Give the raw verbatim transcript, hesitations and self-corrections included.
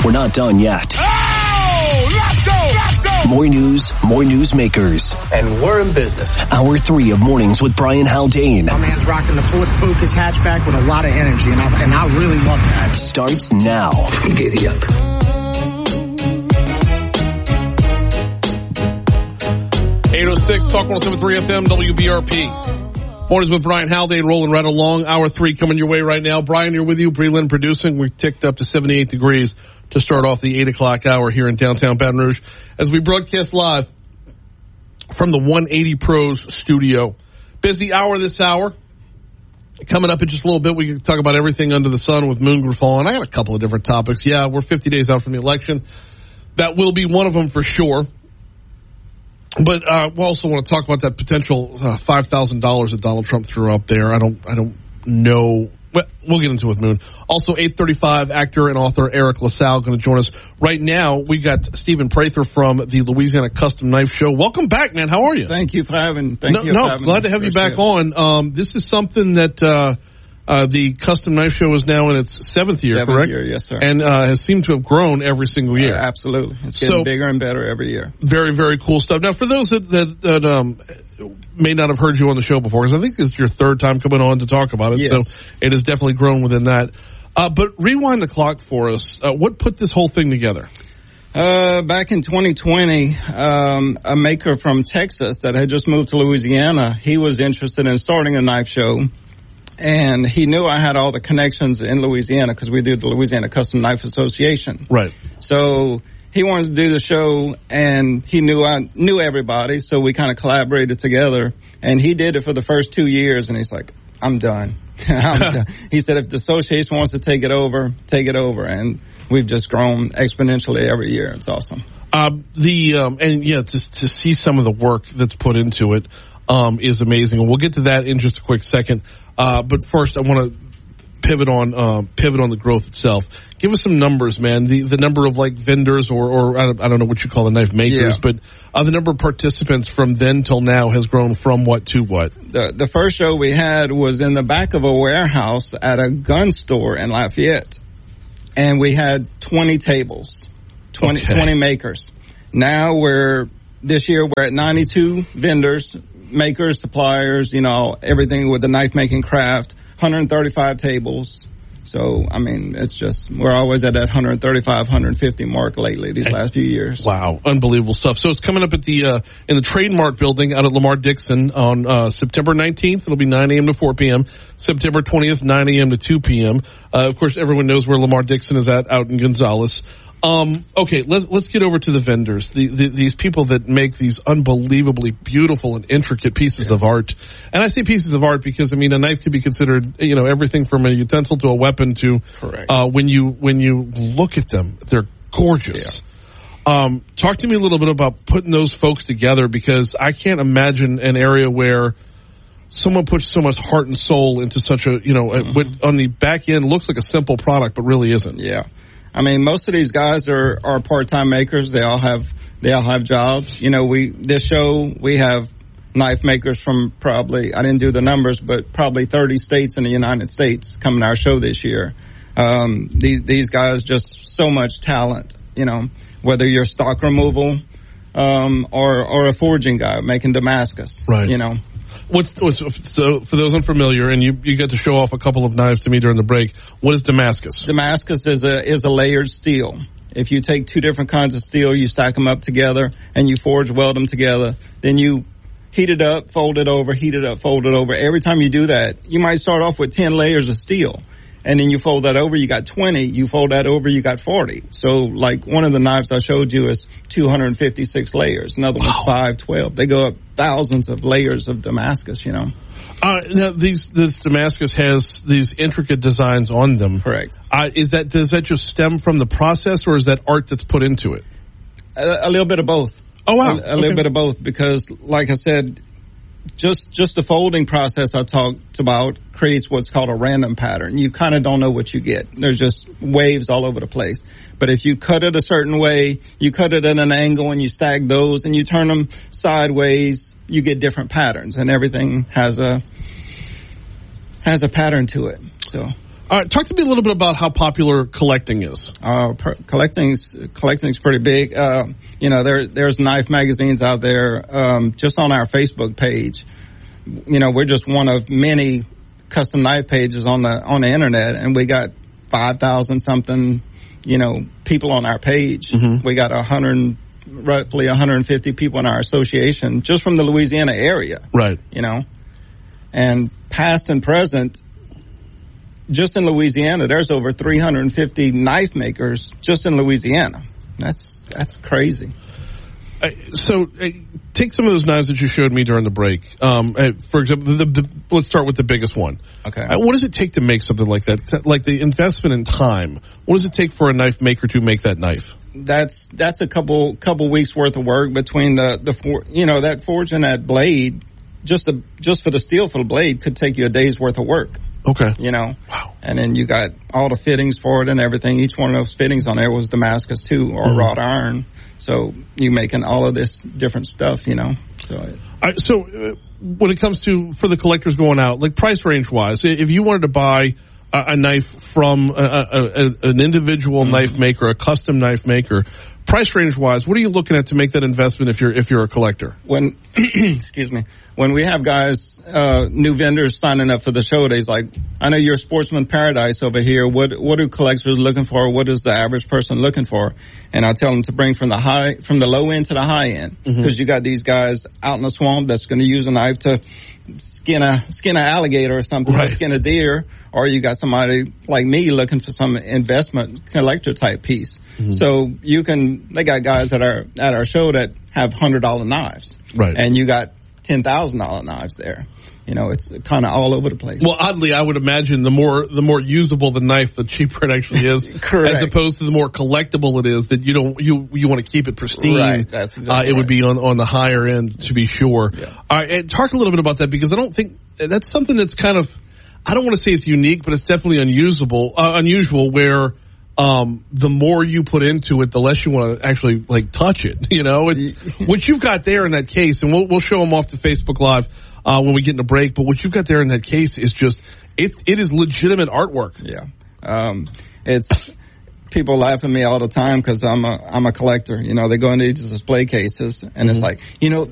We're not done yet. Oh, let's go, let's go. More news, more newsmakers. And we're in business. Hour three of Mornings with Brian Haldane. My man's rocking the Ford Focus hatchback with a lot of energy, and I, and I really love that. Starts now. Giddy up. eight oh six, Talk one oh seven point three F M, W B R P. Mornings with Brian Haldane, rolling right along. Hour three coming your way right now. Brian, you're with you. Breland producing. We ticked up to seventy-eight degrees to start off the eight o'clock hour here in downtown Baton Rouge as we broadcast live from the one eighty Pros studio. Busy hour this hour. Coming up in just a little bit, we can talk about everything under the sun with Moon Griffon. I got a couple of different topics. Yeah, we're fifty days out from the election. That will be one of them for sure. But uh, we also want to talk about that potential uh, five thousand dollars that Donald Trump threw up there. I don't, I don't know. Well, we'll get into it with Moon. Also, eight thirty-five, actor and author Eric LaSalle going to join us. Right now, we got Stephen Prather from the Louisiana Custom Knife Show. Welcome back, man. How are you? Thank you for having. Thank no, you. No, for having glad to have you back year. on. Um, this is something that uh, uh, the Custom Knife Show is now in its seventh year, seventh correct? Year, yes, sir. And uh, has seemed to have grown every single year. Uh, absolutely, it's getting so, bigger and better every year. Very, very cool stuff. Now, for those that that, that um, may not have heard you on the show before, because I think this is your third time coming on to talk about it, yes. so it has definitely grown within that. Uh, but rewind the clock for us. Uh, what put this whole thing together? Uh, back in twenty twenty, um, a maker from Texas that had just moved to Louisiana, he was interested in starting a knife show. And he knew I had all the connections in Louisiana because we did the Louisiana Custom Knife Association. Right. So he wanted to do the show, and he knew I knew everybody, so we kind of collaborated together. And he did it for the first two years, and he's like, I'm done. I'm done. He said, if the association wants to take it over, take it over. And we've just grown exponentially every year. It's awesome. Um, the um, and yeah, to to see some of the work that's put into it um, is amazing. And we'll get to that in just a quick second. Uh, but first, I want to pivot on uh, pivot on the growth itself. Give us some numbers, man. The the number of like vendors or or I don't, I don't know what you call the knife makers, yeah. but uh, the number of participants from then till now has grown from what to what? The the first show we had was in the back of a warehouse at a gun store in Lafayette, and we had twenty tables, twenty, okay. twenty makers. Now we're this year we're at ninety-two vendors, makers, suppliers, you know, everything with the knife making craft. one hundred thirty-five tables. So, I mean, it's just, we're always at that one thirty-five, one fifty mark lately, these last few years. Wow. Unbelievable stuff. So it's coming up at the, uh, in the Trademark building out at Lamar Dixon on, uh, September nineteenth. It'll be nine a.m. to four p.m. September twentieth, nine a.m. to two p.m. Uh, of course, everyone knows where Lamar Dixon is at out in Gonzales. Um, okay, let's, let's get over to the vendors, the, the, these people that make these unbelievably beautiful and intricate pieces yes. of art. And I say pieces of art because, I mean, a knife could be considered, you know, everything from a utensil to a weapon to, Correct. uh, when you, when you look at them, they're gorgeous. Yeah. Um, talk to me a little bit about putting those folks together, because I can't imagine an area where someone puts so much heart and soul into such a, you know, mm-hmm. what on the back end looks like a simple product, but really isn't. Yeah. I mean, most of these guys are, are part-time makers. They all have, they all have jobs. You know, we, this show, we have knife makers from probably, I didn't do the numbers, but probably thirty states in the United States coming to our show this year. Um, these, these guys, just so much talent, you know, whether you're stock removal, um, or, or a forging guy making Damascus. Right. You know. What's, what's, so for those unfamiliar, and you, you get to show off a couple of knives to me during the break, what is Damascus? Damascus is a is a layered steel. If you take two different kinds of steel, you stack them up together, and you forge weld them together, then you heat it up, fold it over, heat it up, fold it over. Every time you do that, you might start off with ten layers of steel. And then you fold that over, you got twenty. You fold that over, you got forty. So, like, one of the knives I showed you is two hundred fifty-six layers. Another one's five twelve. They go up thousands of layers of Damascus, you know. Uh, now, these, this Damascus has these intricate designs on them. Correct. Uh, is that, does that just stem from the process, or is that art that's put into it? A, a little bit of both. Oh, wow. A, a okay. little bit of both, because, like I said, just just the folding process I talked about creates what's called a random pattern. You kind of don't know what you get. There's just waves all over the place. But if you cut it a certain way, you cut it at an angle and you stack those and you turn them sideways, you get different patterns, and everything has a has a pattern to it. So All right, talk to me a little bit about how popular collecting is. Uh, per, collecting's collecting's pretty big. Uh, you know, there there's knife magazines out there. Um, just on our Facebook page, you know, we're just one of many custom knife pages on the on the internet, and we got five thousand something, you know, people on our page. Mm-hmm. We got a hundred, roughly one hundred fifty people in our association just from the Louisiana area. Right. You know, and past and present. Just in Louisiana, there's over three hundred fifty knife makers just in Louisiana. That's that's crazy. Uh, so, uh, take some of those knives that you showed me during the break. Um, uh, for example, the, the, let's start with the biggest one. Okay. Uh, what does it take to make something like that? Like the investment in time. What does it take for a knife maker to make that knife? That's that's a couple couple weeks worth of work between the the for, you know that forge and that blade. Just the just for the steel for the blade could take you a day's worth of work. Okay. You know, wow. And then you got all the fittings for it and everything. Each one of those fittings on there was Damascus too, or mm-hmm. wrought iron. So you making all of this different stuff, you know. So, all right, so uh, when it comes to for the collectors going out, like price range wise, if you wanted to buy a, a knife from a, a, a, an individual mm-hmm. knife maker, a custom knife maker, price range wise, what are you looking at to make that investment if you're if you're a collector? When excuse me, when we have guys, uh, new vendors signing up for the show days, like I know you're Sportsman Paradise over here. What what are collectors looking for? What is the average person looking for? And I tell them to bring from the high, from the low end to the high end, because mm-hmm. you got these guys out in the swamp that's going to use a knife to skin a skin an alligator or something, right. or skin a deer, or you got somebody like me looking for some investment collector type piece. Mm-hmm. So you can, they got guys at our at our show that have hundred dollar knives, right? And you got ten thousand dollar knives there. You know, it's kind of all over the place. Well, oddly, I would imagine the more the more usable the knife, the cheaper it actually is. Correct. As opposed to the more collectible it is, that you don't you you want to keep it pristine. Right. That's exactly. Uh, it right. would be on on the higher end to be sure. Yeah. All right, and talk a little bit about that, because I don't think that's something that's kind of, I don't want to say it's unique, but it's definitely unusable, uh, unusual. Where um the more you put into it, the less you want to actually like touch it. You know, it's what you've got there in that case, and we'll we'll show them off to Facebook Live uh when we get in a break. But what you've got there in that case is just it it is legitimate artwork. Yeah, um, it's people laugh at me all the time because I'm a I'm a collector. You know, they go into these display cases, and mm-hmm. it's like, you know,